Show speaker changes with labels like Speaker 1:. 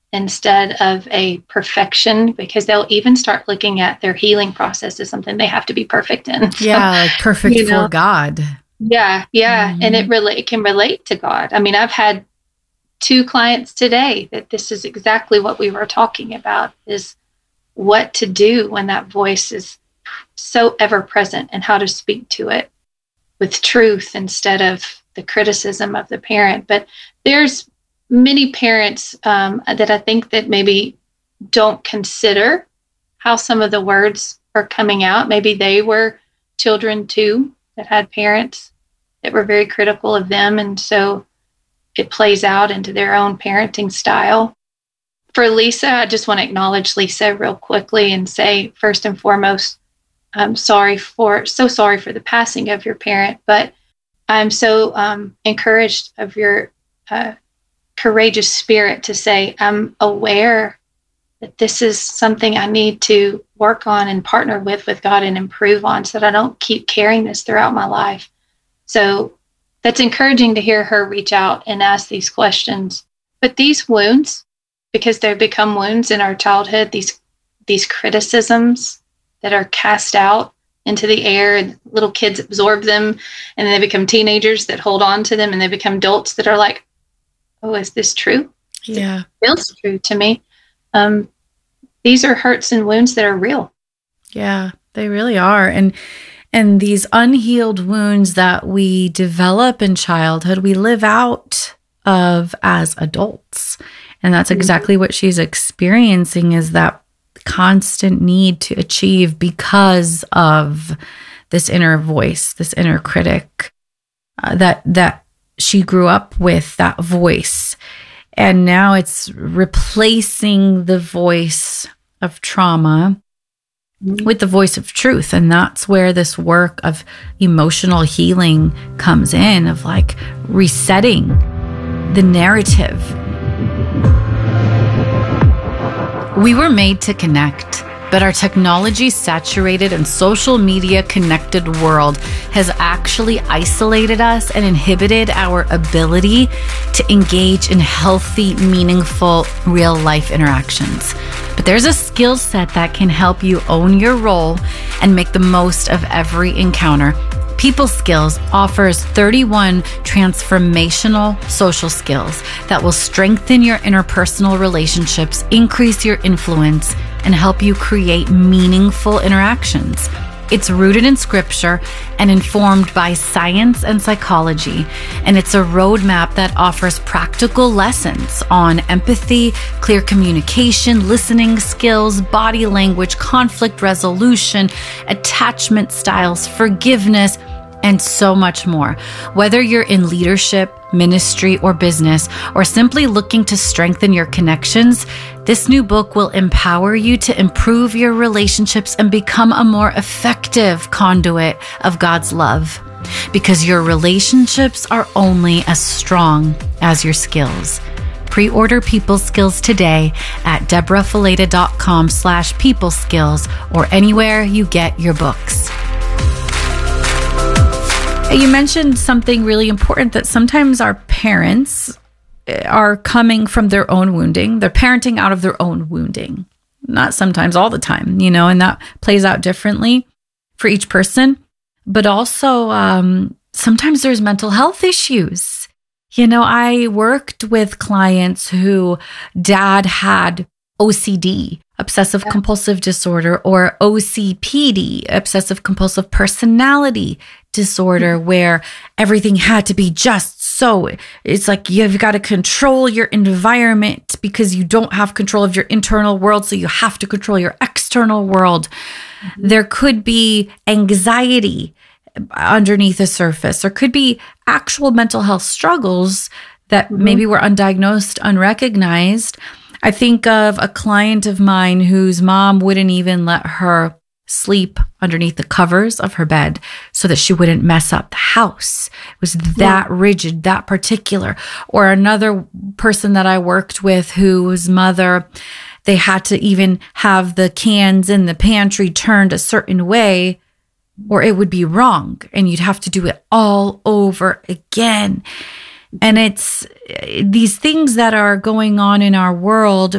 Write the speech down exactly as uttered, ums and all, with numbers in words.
Speaker 1: instead of a perfection, because they'll even start looking at their healing process as something they have to be perfect in. So,
Speaker 2: yeah, like perfect
Speaker 1: you know,
Speaker 2: for God.
Speaker 1: Yeah, yeah.
Speaker 2: Mm-hmm.
Speaker 1: And it really it can relate to God. I mean, I've had two clients today that this is exactly what we were talking about, is what to do when that voice is so ever present and how to speak to it with truth instead of the criticism of the parent. But there's many parents um, that I think that maybe don't consider how some of the words are coming out. Maybe they were children too that had parents that were very critical of them. And so it plays out into their own parenting style. For Lisa, I just want to acknowledge Lisa real quickly and say, first and foremost, I'm sorry for, so sorry for the passing of your parent, but I'm so um, encouraged of your uh, courageous spirit to say, I'm aware that this is something I need to work on and partner with, with God and improve on so that I don't keep carrying this throughout my life. So that's encouraging to hear her reach out and ask these questions. But these wounds, because they've become wounds in our childhood, these these criticisms that are cast out into the air, and little kids absorb them, and then they become teenagers that hold on to them, and they become adults that are like, oh, is this true?
Speaker 2: Yeah.
Speaker 1: It feels true to me. Um, these are hurts and wounds that are real.
Speaker 2: Yeah, they really are. And and these unhealed wounds that we develop in childhood, we live out of as adults. And that's exactly what she's experiencing, is that constant need to achieve because of this inner voice, this inner critic, uh, that that she grew up with, that voice. And now it's replacing the voice of trauma with the voice of truth. And that's where this work of emotional healing comes in, of like resetting the narrative. We were made to connect, but our technology-saturated and social media-connected world has actually isolated us and inhibited our ability to engage in healthy, meaningful, real-life interactions. But there's a skill set that can help you own your role and make the most of every encounter. People Skills offers thirty-one transformational social skills that will strengthen your interpersonal relationships, increase your influence, and help you create meaningful interactions. It's rooted in scripture and informed by science and psychology, and it's a roadmap that offers practical lessons on empathy, clear communication, listening skills, body language, conflict resolution, attachment styles, forgiveness, and so much more. Whether you're in leadership, ministry, or business, or simply looking to strengthen your connections, this new book will empower you to improve your relationships and become a more effective conduit of God's love. Because your relationships are only as strong as your skills. Pre-order People Skills today at deborahfileta.com slash people skills or anywhere you get your books. You mentioned something really important, that sometimes our parents are coming from their own wounding. They're parenting out of their own wounding. Not sometimes, all the time, you know, and that plays out differently for each person. But also, um, sometimes there's mental health issues. You know, I worked with clients who dad had O C D, obsessive yeah. compulsive disorder, or O C P D, obsessive compulsive personality disorder, mm-hmm. where everything had to be just so. It's like you've got to control your environment because you don't have control of your internal world, so you have to control your external world. Mm-hmm. There could be anxiety underneath the surface. There could be actual mental health struggles that mm-hmm. maybe were undiagnosed, unrecognized. I think of a client of mine whose mom wouldn't even let her sleep underneath the covers of her bed so that she wouldn't mess up the house. It was that yeah. rigid, that particular. Or another person that I worked with whose mother, they had to even have the cans in the pantry turned a certain way or it would be wrong and you'd have to do it all over again. And it's these things that are going on in our world